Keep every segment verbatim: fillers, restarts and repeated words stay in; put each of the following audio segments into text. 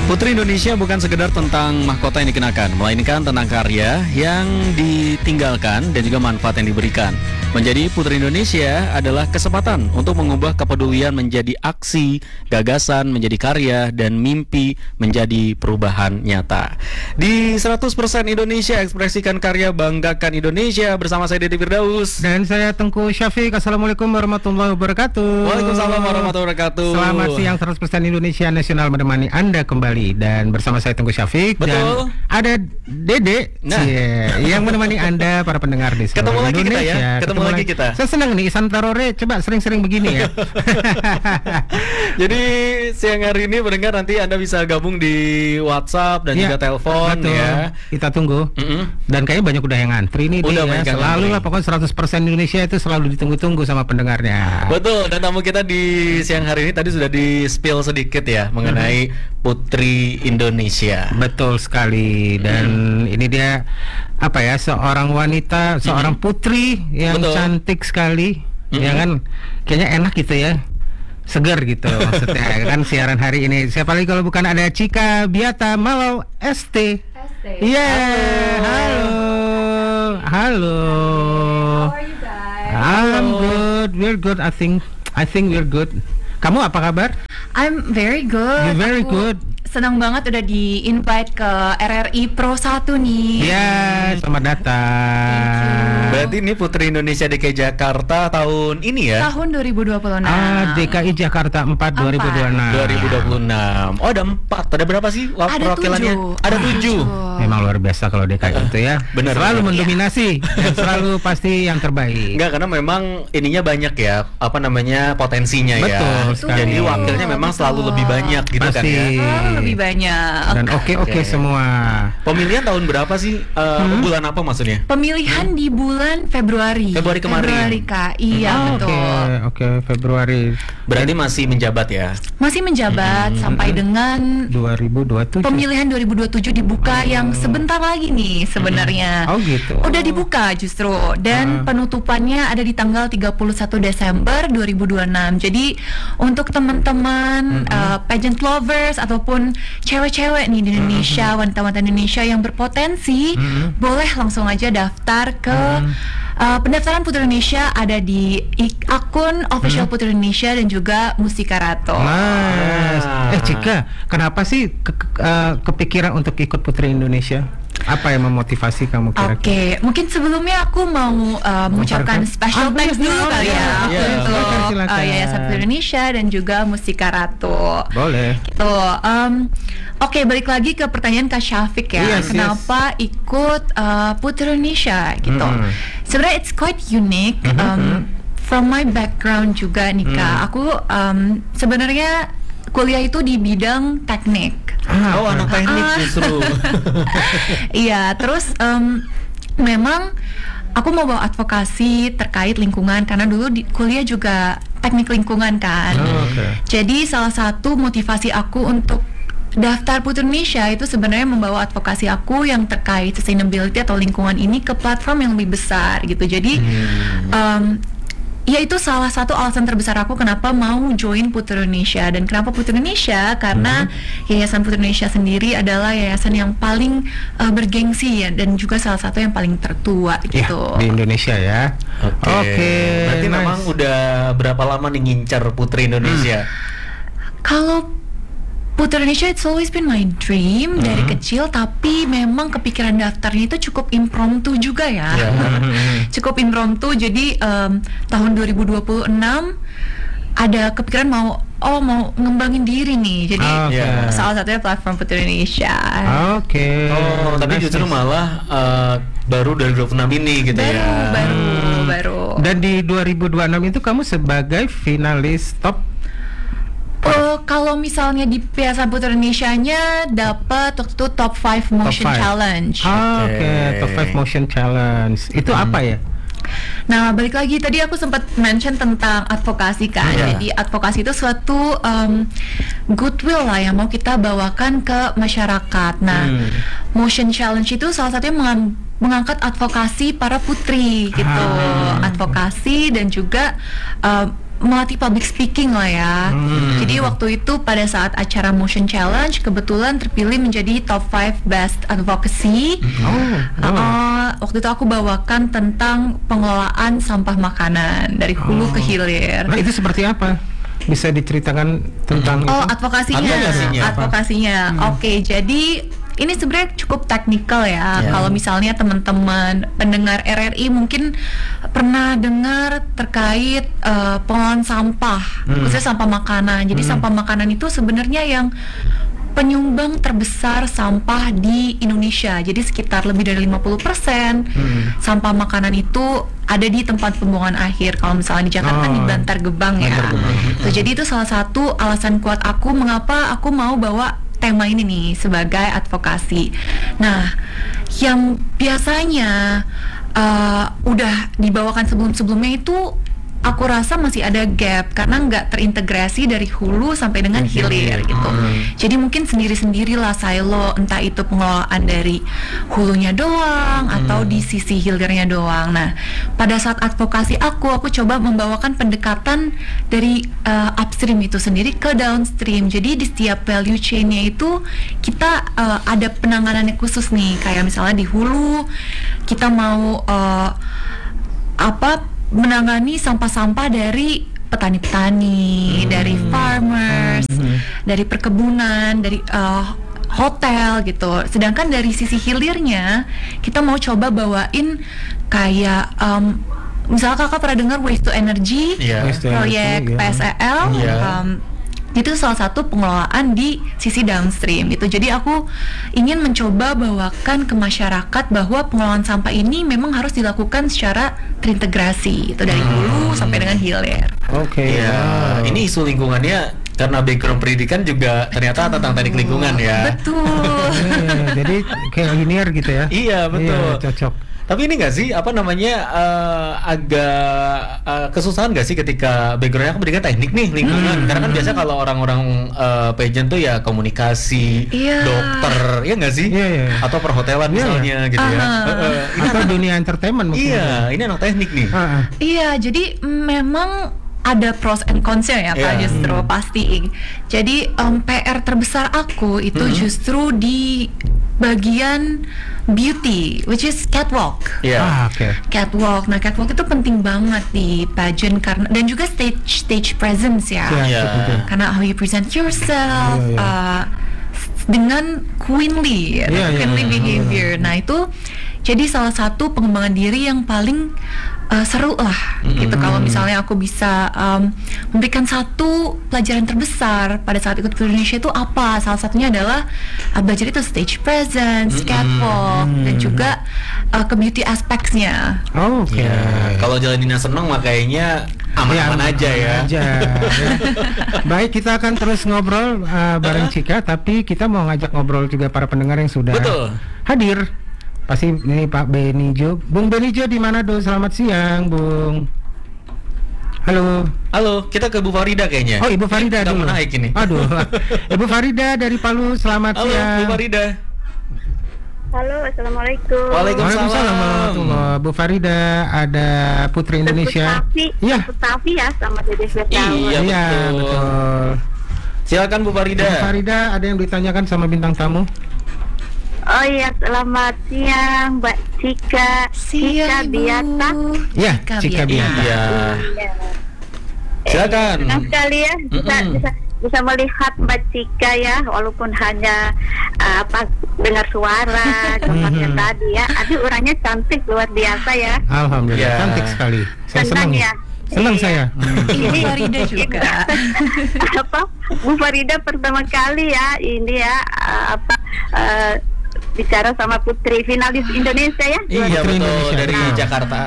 Putri Indonesia bukan sekedar tentang mahkota yang dikenakan, melainkan tentang karya yang ditinggalkan dan juga manfaat yang diberikan. Menjadi Putri Indonesia adalah kesempatan untuk mengubah kepedulian menjadi aksi, gagasan menjadi karya, dan mimpi menjadi perubahan nyata. Di seratus persen Indonesia, ekspresikan karya, banggakan Indonesia. Bersama saya Deddy Firdaus dan saya Tengku Syafiq. Assalamualaikum warahmatullahi wabarakatuh. Waalaikumsalam warahmatullahi wabarakatuh. Selamat siang, seratus persen Indonesia Nasional menemani Anda kembali. Dan bersama saya Tengku Syafiq. Betul. Dan ada Dede nah. yeah, yang menemani Anda para pendengar di seluruh Ketemu lagi Indonesia. kita ya. Ketemu, Ketemu lagi kita. Saya senang nih Isan Tarore. Coba sering-sering begini ya. Jadi siang hari ini pendengar nanti Anda bisa gabung di WhatsApp dan ya, juga telepon. Betul. Ya. Kita tunggu. Mm-hmm. Dan kayaknya banyak udah yang ngantri nih. Udah ya. Selalu lah pokoknya seratus persen Indonesia itu selalu ditunggu-tunggu sama pendengarnya. Betul. Dan tamu kita di siang hari ini tadi sudah di spill sedikit ya mengenai mm-hmm. Putri Indonesia. Betul sekali. Dan mm-hmm. ini dia apa ya, seorang wanita, seorang mm-hmm. putri yang Betul. cantik sekali. Mm-hmm. Ya kan, kayaknya enak gitu ya, segar gitu maksudnya kan siaran hari ini. Siapa lagi kalau bukan ada Cika Biata Malau S T. Iya, yeah. halo, halo. How are you guys? I'm good, we're good. I think, I think we're good. Kamu apa kabar? I'm very good. You're very Aku good. senang banget udah di-invite ke R R I Pro satu nih. Ya, yeah, selamat datang. Berarti ini Putri Indonesia D K I Jakarta tahun ini ya? Tahun dua ribu dua puluh enam. Ah, D K I Jakarta empat dua ribu dua puluh enam. dua ribu dua puluh enam. Oh, ada empat. Ada berapa sih perwakilannya? Ada Ada tujuh. Memang luar biasa kalau D K I itu ya. Benar. Selalu mendominasi dan selalu pasti yang terbaik. Enggak, karena memang ininya banyak ya, apa namanya, potensinya. Betul, ya. sekali. Jadi wakilnya memang Betul. selalu lebih banyak gitu pasti. kan ya. Oh, lebih banyak. Dan oke-oke okay, okay. semua. Pemilihan tahun berapa sih? Uh, hmm? Bulan apa maksudnya? Pemilihan hmm? di bulan Februari. Februari kemarin. Februari Kak. Iya, oh, betul. Oke, okay, okay, Februari. Berarti masih menjabat ya? Masih menjabat hmm. sampai dengan dua ribu dua puluh tujuh. Pemilihan dua ribu dua puluh tujuh dibuka oh. yang sebentar lagi nih sebenarnya. Oh gitu. Udah dibuka justru dan uh. penutupannya ada di tanggal tiga puluh satu Desember dua ribu dua puluh enam. Jadi untuk teman-teman mm-hmm. uh, pageant lovers ataupun cewek-cewek nih di Indonesia, mm-hmm. wanita-wanita Indonesia yang berpotensi, mm-hmm. boleh langsung aja daftar ke mm-hmm. uh, pendaftaran Putri Indonesia ada di ik- akun official mm-hmm. Putri Indonesia dan juga Musikarato. Nice. Eh Cika, kenapa sih ke- ke- uh, kepikiran untuk ikut Putri Indonesia? Apa yang memotivasi kamu kira-kira? Oke, okay. mungkin sebelumnya aku mau uh, mengucapkan special ah, thanks dulu oh, kali ya ya. untuk ya. uh, Yayasan Putri Indonesia dan juga Musikarato. Boleh. Gitu. Um, Oke, okay, balik lagi ke pertanyaan Kak Syafiq ya. Yes, Kenapa yes. ikut uh, Putri Indonesia gitu? Mm. Sebenarnya it's quite unique. Um, mm-hmm. From my background juga nih Kak, mm. aku um, sebenarnya kuliah itu di bidang teknik. Ah, oh, anak teknik ah. justru. Iya, terus um, memang aku mau bawa advokasi terkait lingkungan karena dulu di kuliah juga teknik lingkungan kan. Oh, okay. Jadi salah satu motivasi aku untuk daftar Putri Indonesia itu sebenarnya membawa advokasi aku yang terkait sustainability atau lingkungan ini ke platform yang lebih besar gitu. Jadi hmm. um, ya itu salah satu alasan terbesar aku kenapa mau join Putri Indonesia. Dan kenapa Putri Indonesia? Karena mm-hmm. Yayasan Putri Indonesia sendiri adalah yayasan yang paling uh, bergengsi ya, dan juga salah satu yang paling tertua gitu. Ya, di Indonesia ya. Oke. Okay. Okay. Berarti nice. Memang udah berapa lama nih ngincar Putri Indonesia? Hmm. Kalau Putri Indonesia it's always been my dream mm-hmm. dari kecil, tapi memang kepikiran daftarnya itu cukup impromptu juga ya. Yeah. Cukup impromptu. Jadi um, tahun dua ribu dua puluh enam ada kepikiran mau oh mau ngembangin diri nih. Jadi okay. salah satunya platform Putri Indonesia. Oke. Okay. Oh, tapi justru malah uh, baru dari dua puluh enam ini gitu baru, ya. Baru, hmm. baru. Dan di dua ribu dua puluh enam itu kamu sebagai finalis top. Uh, kalau misalnya di Piala Putri Indonesia-nya dapat waktu itu top lima motion top five. challenge. Ah, Oke, okay. top lima motion challenge. Itu hmm. apa ya? Nah, balik lagi tadi aku sempat mention tentang advokasi kan. Yeah. Jadi advokasi itu suatu um, goodwill lah yang mau kita bawakan ke masyarakat. Nah, hmm. motion challenge itu salah satunya mengam- mengangkat advokasi para putri gitu. Ah. Advokasi dan juga uh, melatih public speaking lah ya. Hmm. Jadi waktu itu pada saat acara Motion Challenge kebetulan terpilih menjadi top five best advocacy. Oh. Uh, uh, waktu itu aku bawakan tentang pengelolaan sampah makanan dari hulu oh. ke hilir. Nah, itu seperti apa? Bisa diceritakan tentang Oh, itu? advokasinya. Advokasinya. Advokasinya. Hmm. Oke, okay, jadi ini sebenarnya cukup teknikal ya. Yeah. Kalau misalnya teman-teman pendengar R R I mungkin pernah dengar terkait uh, pengelolaan sampah, hmm. khususnya sampah makanan. Jadi hmm. sampah makanan itu sebenarnya yang penyumbang terbesar sampah di Indonesia. Jadi sekitar lebih dari lima puluh persen hmm. sampah makanan itu ada di tempat pembuangan akhir. Kalau misalnya di Jakarta oh. di Bantar Gebang ya. Bantar Gebang. So, jadi itu salah satu alasan kuat aku mengapa aku mau bawa tema ini nih sebagai advokasi. Nah, yang biasanya uh, udah dibawakan sebelum-sebelumnya itu aku rasa masih ada gap karena nggak terintegrasi dari hulu sampai dengan hilir gitu. Hmm. Jadi mungkin sendiri-sendirilah silo, entah itu pengelolaan dari hulunya doang hmm. atau di sisi hilirnya doang. Nah, pada saat advokasi aku, aku coba membawakan pendekatan dari uh, upstream itu sendiri ke downstream. Jadi di setiap value chain-nya itu kita uh, ada penanganannya khusus nih. Kayak misalnya di hulu kita mau uh, apa menangani sampah-sampah dari petani-petani, hmm. dari farmers, hmm. dari perkebunan, dari uh, hotel gitu. Sedangkan dari sisi hilirnya kita mau coba bawain kayak um, misalnya kakak pernah dengar waste to energy, yeah. proyek yeah. P S E L. Yeah. Um, itu salah satu pengelolaan di sisi downstream gitu. Jadi aku ingin mencoba bawakan ke masyarakat bahwa pengelolaan sampah ini memang harus dilakukan secara terintegrasi itu dari hulu hmm. sampai dengan hilir. Oke. Okay. Ya, wow. Ini isu lingkungannya karena background pendidikan juga ternyata tentang teknik lingkungan ya. Betul. yeah, jadi kayak linear gitu ya. Iya, betul. Yeah, cocok. Tapi ini nggak sih apa namanya uh, agak uh, kesusahan nggak sih ketika backgroundnya aku pendidikan teknik nih lingkungan, hmm. karena kan biasa kalau orang-orang uh, pageant tuh ya komunikasi, yeah. dokter, ya nggak sih, yeah, yeah. atau perhotelan yeah. misalnya gitu uh-huh. ya, uh, uh, ini atau dunia entertainment mungkin. Iya, ini anak teknik nih. Uh-huh. Iya, jadi memang ada pros and cons-nya ya Kak, yeah. justru hmm. pasti. Jadi um, P R terbesar aku itu hmm. justru di bagian beauty, which is catwalk. Yeah. Ah, okay. Catwalk. Nah, catwalk itu penting banget di pageant karena dan juga stage stage presence ya. Yeah, yeah. Karena how you present yourself yeah, yeah. Uh, dengan queenly, yeah, queenly yeah. behavior. Nah, itu jadi salah satu pengembangan diri yang paling uh, seru lah mm-hmm. gitu. Kalau misalnya aku bisa um, memberikan satu pelajaran terbesar pada saat ikut Putri Indonesia itu apa? Salah satunya adalah uh, belajar itu stage presence, mm-hmm. catwalk, mm-hmm. dan juga uh, ke beauty aspects-nya. Oh, oke. Okay. Ya, kalau jalaninnya seneng mah kayaknya aman-aman ya, aja ya. Aja, ya. Baik, kita akan terus ngobrol uh, bareng Chika, tapi kita mau ngajak ngobrol juga para pendengar yang sudah Betul. hadir. Pasti ini Pak Benijo, Bung Benijo di Manado. Selamat siang, Bung. Halo. Halo, kita ke Bu Farida kayaknya. Oh, Ibu Farida kita dulu. Kita naik ini. Aduh. Ibu Farida dari Palu, selamat Halo, siang. Halo, Bu Farida. Halo, assalamualaikum. Waalaikumsalam. Waalaikumsalam. Bu Farida, ada Putri Indonesia. Iya. Putafi ya, sama Dede Firdaus. Iya, iya, betul. betul. Silakan Bu Farida. Bu Farida, ada yang ditanyakan sama bintang tamu? Oh iya, selamat siang Mbak Chika. Siang, Chika Biata. Iya, Chika Biata. Iya. Silakan. Senang sekali ya bisa, mm-hmm. bisa bisa melihat Mbak Chika ya, walaupun hanya uh, apa dengar suara tempatnya tadi ya. Aduh, orangnya cantik luar biasa ya. Alhamdulillah, ya. Cantik sekali. Saya senang ya. Senang iya. saya. Ini Bu Farida juga. Apa? Bu Farida pertama kali ya ini ya apa uh, bicara sama putri finalis Indonesia ya. Iya, betul, Indonesia. Dari nah, Jakarta.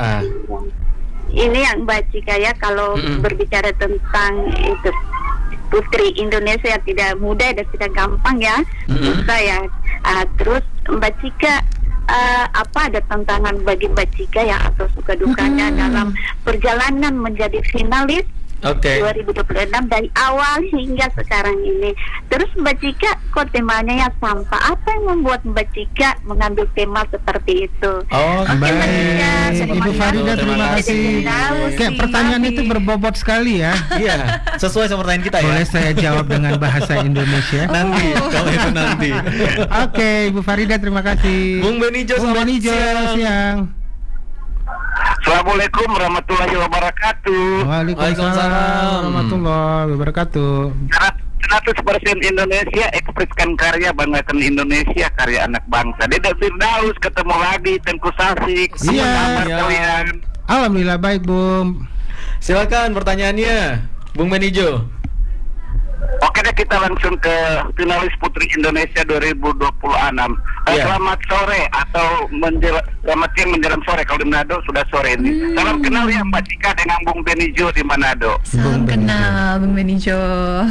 Ini yang Mbak Chika ya, kalau mm-hmm. berbicara tentang itu putri Indonesia yang tidak mudah dan tidak gampang ya, mm-hmm. susah ya. Uh, terus Mbak Chika, uh, apa ada tantangan bagi Mbak Chika ya atau suka dukanya mm-hmm. dalam perjalanan menjadi finalis Oke. dua ribu dua puluh enam dari awal hingga sekarang ini. Terus Mbak Cika, kok temanya ya sampah? Apa yang membuat Mbak Cika mengambil tema seperti itu? Oh, Oke, Mbak Cika, baik. terima Ibu Farida, kasih. terima kasih. Tahu Kayak sih, pertanyaan Mami. itu berbobot sekali ya. Iya, sesuai sama pertanyaan kita ya. Boleh saya jawab dengan bahasa Indonesia? Nanti, kalau itu nanti. Oke, Ibu Farida, terima kasih. Bung Benijo, Bung selamat Benijo, siang. siang. Assalamualaikum warahmatullahi wabarakatuh. Waalaikumsalam Waalaikumsalam. warahmatullahi wabarakatuh. seratus persen Indonesia, ekspresikan karya, banggakan Indonesia, karya anak bangsa. Dede Firdaus ketemu lagi, Tengku Sasik. Apa Iya. kabar Iya. kalian? Alhamdulillah baik, Bung. Silakan pertanyaannya, Bung Benijo. Oke deh, kita langsung ke finalis Putri Indonesia dua ribu dua puluh enam. Eh, Iya. Selamat sore atau menjel- selamat siang menjelang sore. Kalau di Manado sudah sore ini. Hmm. Salam kenal ya Mbak Cika dengan Bung Benijo di Manado. Salam Bung Benijo. kenal Bung Benijo.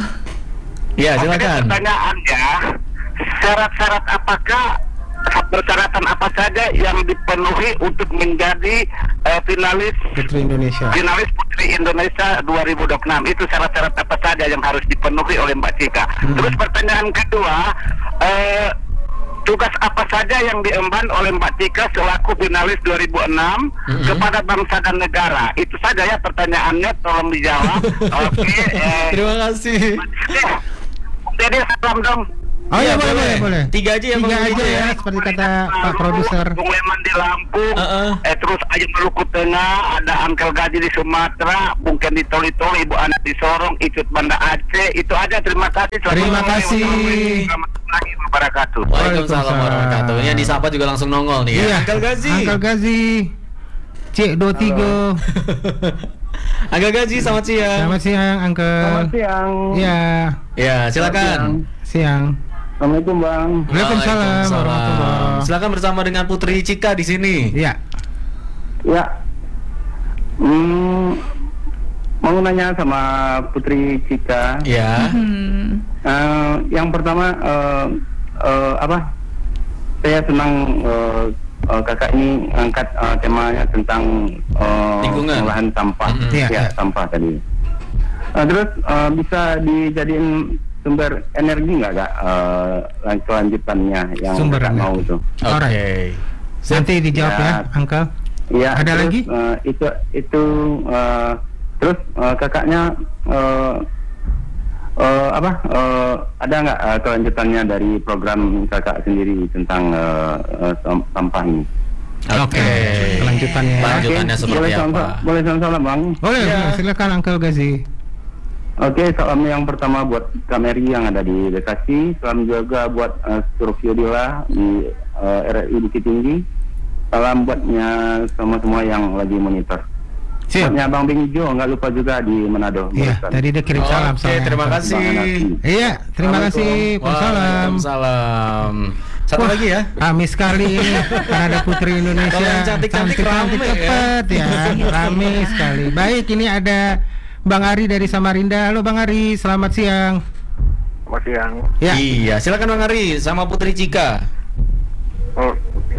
Ya, Oke, silakan. pertanyaannya, syarat-syarat apakah persyaratan apa saja yang dipenuhi untuk menjadi eh, finalis Putri Indonesia. finalis Putri Indonesia dua ribu dua puluh enam? Itu syarat-syarat apa saja yang harus dipenuhi oleh Mbak Cika? Hmm. Terus pertanyaan kedua, eh, tugas apa saja yang diemban oleh Mbak Cika selaku finalis dua ribu enam Mhm. kepada bangsa dan negara? Itu saja ya pertanyaannya, tolong dijawab. Oke. eh, Terima kasih. Jadi salam dong. Oh iya, boleh, boleh, boleh. Tiga aja ya, Bung Tiga Benijo aja ya. ya, seperti kata Pak Produser. Bung Leman di Lampung, Uh-uh. eh terus aja Maluku Tengah, ada Angkel Gaji di Sumatera, Bung Ken di Toli-Toli, Ibu Anak di Sorong, Icut Banda Aceh. Itu aja, terima kasih. Terima kasih. Warahmatullahi wabarakatuh. Waalaikumsalam Waalaikumsalam. warahmatullahi wabarakatuh. Yang disapa juga langsung nongol nih ya. Iya, Angkel Gazi. Angkel Gazi. Cik dua tiga. Angkel Gazi, selamat siang. Selamat siang, Angkel. siang. Iya, Ya, silakan. siang. Assalamualaikum Bang. Waalaikumsalam warahmatullahi. Silakan bersama dengan Putri Cika di sini. Iya. Ya. Hmm, mau nanya sama Putri Cika. Ya. Hmm. Eh, yang pertama eh, eh, apa? Saya senang eh, eh, kakak ini angkat eh, temanya tentang eh, Lingkungan. pengolahan sampah, Mm-mm. Iya, ya iya. sampah tadi. Eh, terus eh, bisa dijadiin sumber energi nggak kak? Eh, lan- kelanjutannya yang Sumber kakak energi. mau itu? Oke. Alright. Nanti dijawab ya, Ya. Angkel. Iya. Ada terus, lagi? eh, itu itu eh, terus eh, kakaknya eh, eh, apa? eh, ada nggak eh, kelanjutannya dari program kakak sendiri tentang eh, eh, sam- sampah ini? Oke. Kelanjutannya ya. Lanjutannya Oke, seperti boleh apa? salam- Boleh salam-salam bang. Boleh, Iya. boleh. Silakan Angkel Gazi. Oke, salam yang pertama buat Kameri yang ada di Bekasi. Salam juga buat uh, Surfiodila di uh, R I Bukit Tinggi. Salam buatnya semua-semua yang lagi monitor. Siap. Buatnya Bang Benijo, nggak lupa juga di Manado. Iya, Barusan. tadi dia kirim salam. Oke, sama terima Angkel. kasih. Bang Anaki. Iya, terima kasih. Waalaikumsalam. Waalaikumsalam. Satu Wah, lagi ya. Rame sekali ini karena ada Putri Indonesia. Kalau yang cantik-cantik rame ya. cepet ya. Rame sekali. Baik, ini ada Bang Ari dari Samarinda. Halo Bang Ari, selamat siang. Selamat siang. Ya. Iya, silakan Bang Ari sama Putri Cika. Oh,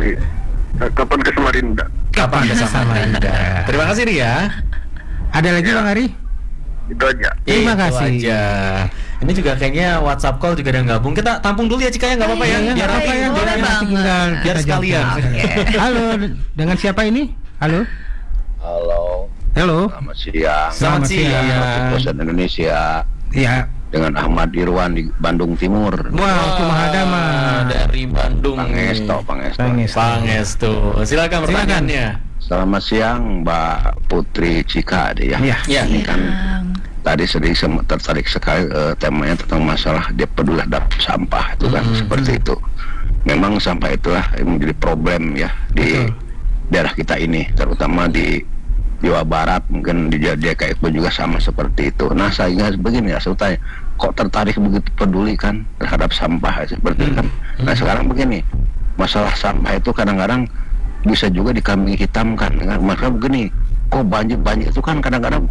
kapan ke Samarinda? Kapan ke Samarinda? Terima kasih Ria. Ada lagi Bang Ari? Itu aja. Terima Itu kasih. aja. Ini juga kayaknya WhatsApp call juga ada yang gabung. Kita tampung dulu ya Cika ya, nggak apa-apa ya. Iya, Biar nggak apa ya, boleh biar nanti banget. tinggal Biar kita sekalian. jawab. Halo, dengan siapa ini? Halo. Halo, Halo. selamat siang. Selamat Selamat siang. siang. Bosan Indonesia Ya. dengan Ahmad Irwan di Bandung Timur. Wah, itu Mahadama. Dari Bandung. Pangesto, Pangesto. Pangesto. Pangestu. Silakan pertanyaannya. Selamat siang, Mbak Putri Cika deh ya. Iya. Ya. Ini kan tadi sedikit sem- tertarik sekali eh, temanya tentang masalah dia peduli terhadap sampah itu kan Mhm. seperti itu. Memang sampah itulah yang menjadi problem ya di Betul. daerah kita ini, terutama di Jawa Barat, mungkin di D K I pun juga sama seperti itu. Nah, saya ingat begini ya, saya tanya, kok tertarik begitu peduli kan terhadap sampah seperti itu kan. Nah, sekarang begini, masalah sampah itu kadang-kadang bisa juga dikambing hitamkan. Maka begini, kok banjir-banjir itu kan kadang-kadang bukan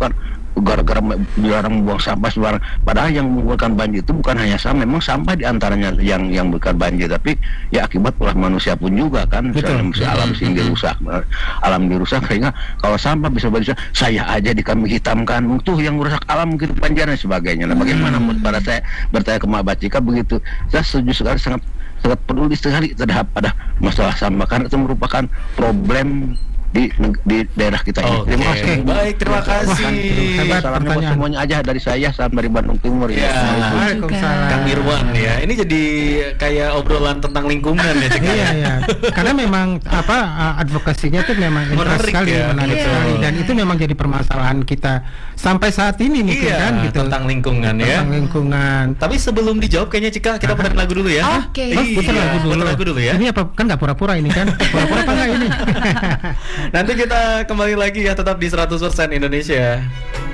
gara-gara dilarang membuang sampah sembarang. Padahal yang mengumpulkan banjir itu bukan hanya sampah, memang sampah diantaranya yang yang bukan banjir, tapi ya akibat ulah manusia pun juga kan. Misalnya alam sing dirusak, alam dirusak, sehingga kalau sampah bisa bisa saya aja di kami hitamkan, tuh yang merusak alam mungkin banjir dan sebagainya. Nah, bagaimana menurut pada saya bertanya ke Mbak Bacika begitu, saya setuju sekali, sangat sangat peduli sekali terhadap pada masalah sampah karena itu merupakan problem di di daerah kita ini. Okay. Terima kasih. Baik, terima kasih. Hebat Salamnya buat semuanya aja dari saya, salam dari Bandung Timur ya. Waalaikumsalam. Kang Irwan ya. Ini jadi kayak obrolan tentang lingkungan ya, Cik. Iya, iya. Karena memang apa advokasinya tuh memang interest Menarik sekali, ya. menarik Iya. sekali, dan itu memang jadi permasalahan kita sampai saat ini mungkin Iya, kan gitu. tentang lingkungan ya. Tentang lingkungan. Tapi sebelum dijawab kayaknya Cika kita putar lagu dulu ya. Oke. Oh, Iya, putar lagu dulu. putar lagu dulu ya. Ini apa kan nggak pura-pura ini kan? Pura-pura apa nggak ini? Nanti kita kembali lagi ya, tetap di seratus persen Indonesia.